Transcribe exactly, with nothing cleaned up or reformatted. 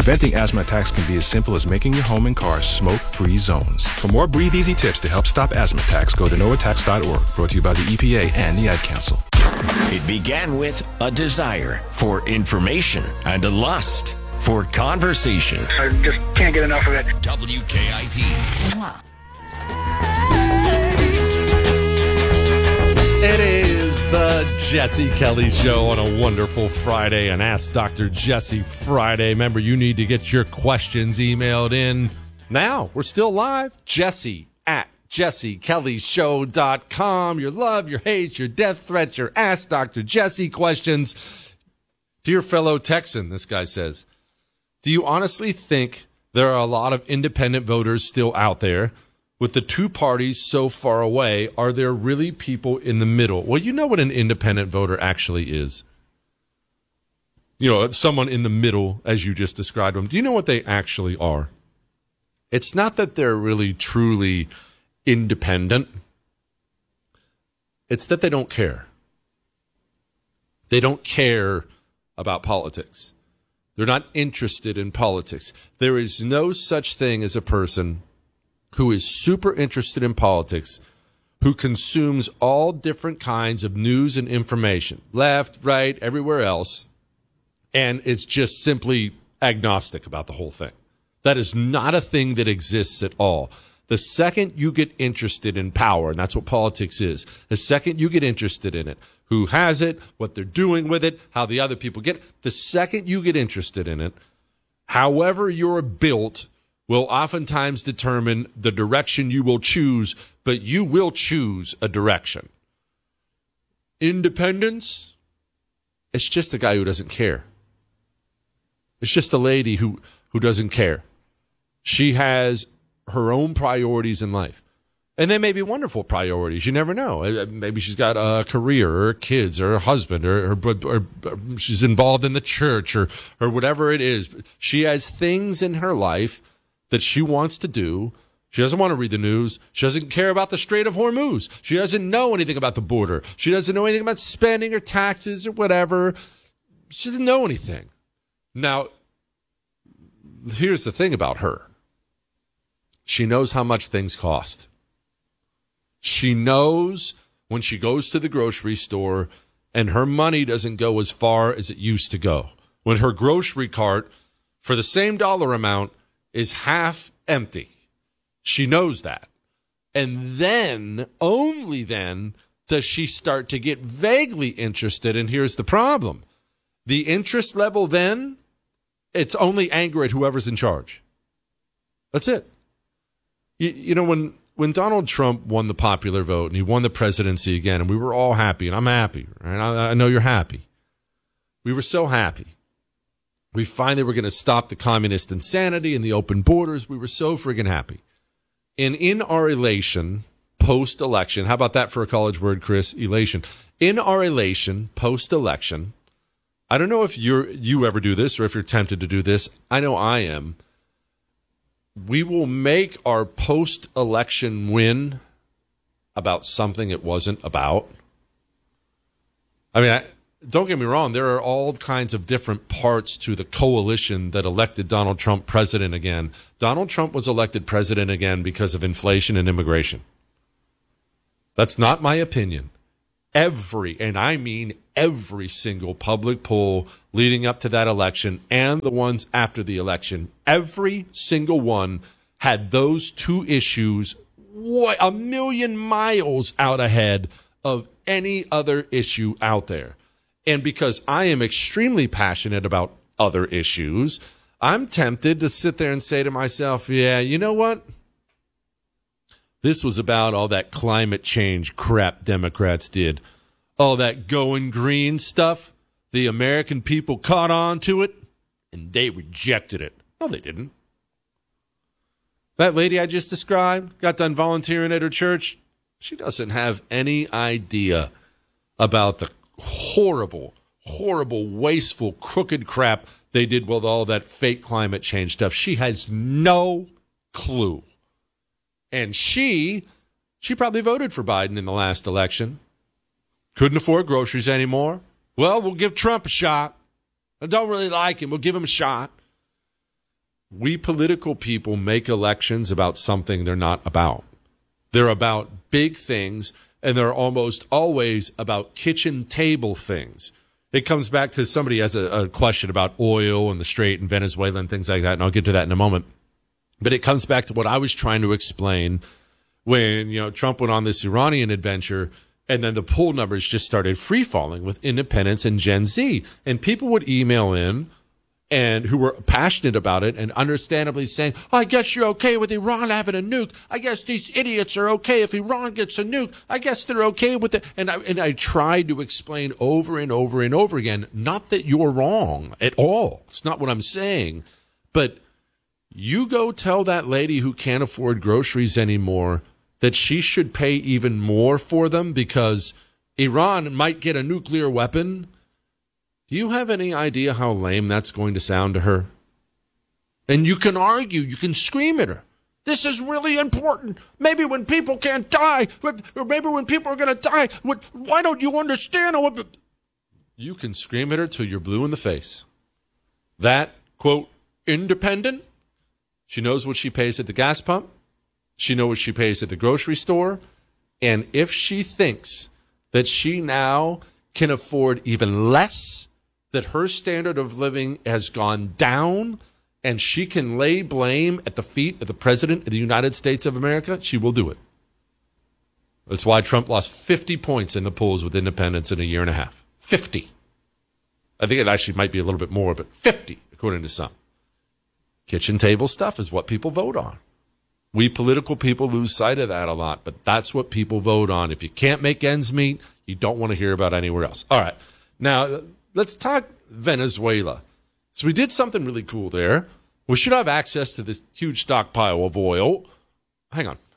Preventing asthma attacks can be as simple as making your home and car smoke-free zones. For more Breathe Easy tips to help stop asthma attacks, go to no attacks dot org. Brought to you by the E P A and the Ad Council. It began with a desire for information and a lust for conversation. I just can't get enough of it. W K I P. It is the Jesse Kelly Show on a wonderful Friday, an Ask Doctor Jesse Friday. Remember, you need to get your questions emailed in now. We're still live. Jesse at jesse kelly show dot com. Your love, your hate, your death threats, your Ask Doctor Jesse questions. Dear fellow Texan, this guy says, do you honestly think there are a lot of independent voters still out there? With the two parties so far away, are there really people in the middle? Well, you know what an independent voter actually is. You know, someone in the middle, as you just described them. Do you know what they actually are? It's not that they're really truly independent. It's that they don't care. They don't care about politics. They're not interested in politics. There is no such thing as a person who is super interested in politics, who consumes all different kinds of news and information, left, right, everywhere else, and is just simply agnostic about the whole thing. That is not a thing that exists at all. The second you get interested in power, and that's what politics is, the second you get interested in it, who has it, what they're doing with it, how the other people get it, the second you get interested in it, however you're built, will oftentimes determine the direction you will choose, but you will choose a direction. Independence, it's just a guy who doesn't care. It's just a lady who, who doesn't care. She has her own priorities in life. And they may be wonderful priorities. You never know. Maybe she's got a career or kids or a husband or, or, or, or she's involved in the church or, or whatever it is. She has things in her life that she wants to do. She doesn't want to read the news. She doesn't care about the Strait of Hormuz. She doesn't know anything about the border. She doesn't know anything about spending or taxes or whatever. She doesn't know anything. Now, here's the thing about her. She knows how much things cost. She knows when she goes to the grocery store and her money doesn't go as far as it used to go. When her grocery cart, for the same dollar amount, is half empty. She knows that. And then, only then, does she start to get vaguely interested. And here's the problem. The interest level then, it's only anger at whoever's in charge. That's it. You, you know, when, when Donald Trump won the popular vote and he won the presidency again, and we were all happy, and I'm happy, right? I, I know you're happy. We were so happy. We finally were going to stop the communist insanity and the open borders. We were so friggin' happy. And in our elation, post-election, how about that for a college word, Chris? Elation. In our elation, post-election, I don't know if you're you ever do this or if you're tempted to do this. I know I am. We will make our post-election win about something it wasn't about. I mean, I... Don't get me wrong, there are all kinds of different parts to the coalition that elected Donald Trump president again. Donald Trump was elected president again because of inflation and immigration. That's not my opinion. Every, and I mean every single public poll leading up to that election and the ones after the election, every single one had those two issues a million miles out ahead of any other issue out there. And because I am extremely passionate about other issues, I'm tempted to sit there and say to myself, yeah, you know what? This was about all that climate change crap Democrats did. All that going green stuff. The American people caught on to it, and they rejected it. No, they didn't. That lady I just described got done volunteering at her church. She doesn't have any idea about the horrible, horrible, wasteful, crooked crap they did with all that fake climate change stuff. She has no clue. And she, she probably voted for Biden in the last election. Couldn't afford groceries anymore. Well, we'll give Trump a shot. I don't really like him. We'll give him a shot. we political people make elections about something they're not about. They're about big things, and they're almost always about kitchen table things. It comes back to somebody has a, a question about oil and the Strait and Venezuela and things like that, and I'll get to that in a moment. But it comes back to what I was trying to explain when, you know, Trump went on this Iranian adventure, and then the poll numbers just started free falling with independents and Gen Z. And people would email in and who were passionate about it and understandably saying, oh, I guess you're okay with Iran having a nuke. I guess these idiots are okay if Iran gets a nuke. I guess they're okay with it. And I, and I tried to explain over and over and over again, not that you're wrong at all. It's not what I'm saying. But you go tell that lady who can't afford groceries anymore that she should pay even more for them because Iran might get a nuclear weapon. Do you have any idea how lame that's going to sound to her? And you can argue, you can scream at her. This is really important. Maybe when people can't die, or maybe when people are going to die, why don't you understand? You can scream at her till you're blue in the face. That, quote, independent, she knows what she pays at the gas pump. She knows what she pays at the grocery store. And if she thinks that she now can afford even less, that her standard of living has gone down, and she can lay blame at the feet of the president of the United States of America, she will do it. That's why Trump lost fifty points in the polls with independents in a year and a half. fifty. I think it actually might be a little bit more, but fifty, according to some. Kitchen table stuff is what people vote on. We political people lose sight of that a lot, but that's what people vote on. If you can't make ends meet, you don't want to hear about anywhere else. All right. Now, let's talk Venezuela. So we did something really cool there. We should have access to this huge stockpile of oil. Hang on.